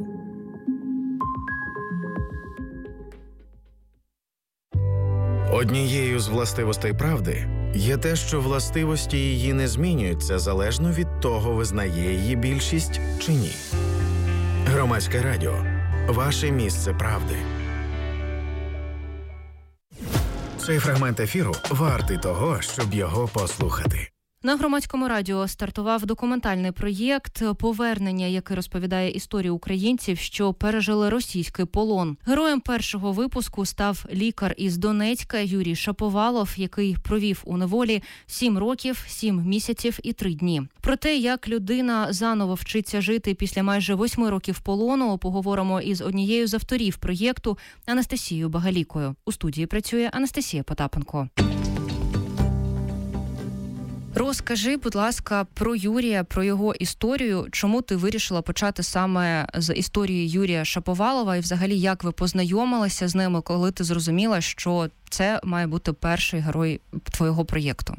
Однією з властивостей правди є те, що властивості її не змінюються залежно від того, визнає її більшість чи ні. Громадське радіо. Ваше місце правди. Цей фрагмент ефіру вартий того, щоб його послухати. На Громадському радіо стартував документальний проєкт «Повернення», який розповідає історію українців, що пережили російський полон. Героєм першого випуску став лікар із Донецька Юрій Шаповалов, який провів у неволі 7 років, 7 місяців і 3 дні. Про те, як людина заново вчиться жити після майже 8 років полону, поговоримо із однією з авторів проєкту Анастасією Багалікою. У студії працює Анастасія Потапенко. Розкажи, будь ласка, про Юрія, про його історію. Чому ти вирішила почати саме з історії Юрія Шаповалова і взагалі як ви познайомилися з ними, коли ти зрозуміла, що це має бути перший герой твого проєкту?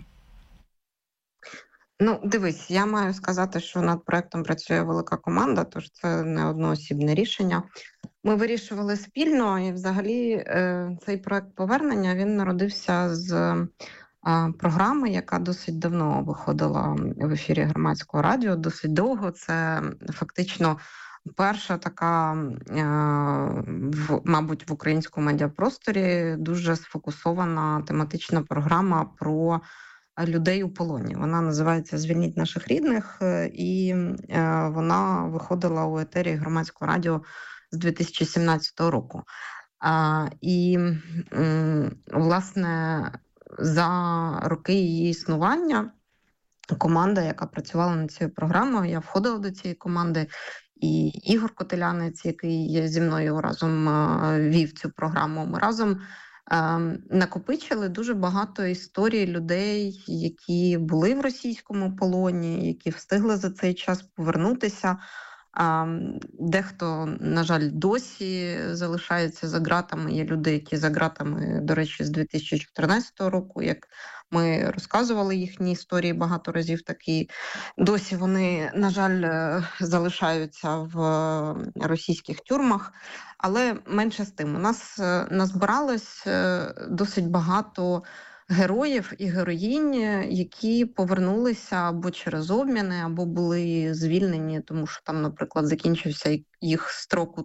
Ну, дивись, я маю сказати, що над проектом працює велика команда, тож це не одноосібне рішення. Ми вирішували спільно, і взагалі цей проект повернення, він народився з програми, яка досить давно виходила в ефірі Громадського радіо, досить довго. Це фактично перша така, мабуть, в українському медіапросторі дуже сфокусована тематична програма про людей у полоні. Вона називається «Звільніть наших рідних», і вона виходила у етері Громадського радіо з 2017 року. І, власне, за роки її існування команда, яка працювала над цією програмою, я входила до цієї команди, і Ігор Котелянець, який зі мною разом вів цю програму, ми разом накопичили дуже багато історій людей, які були в російському полоні, які встигли за цей час повернутися. Дехто, на жаль, досі залишається за ґратами. Є люди, які за ґратами, до речі, з 2014 року, як ми розказували їхні історії багато разів, такі досі вони, на жаль, залишаються в російських тюрмах. Але менше з тим, у нас назбиралось досить багато героїв і героїнь, які повернулися або через обміни, або були звільнені, тому що там, наприклад, закінчився їх строк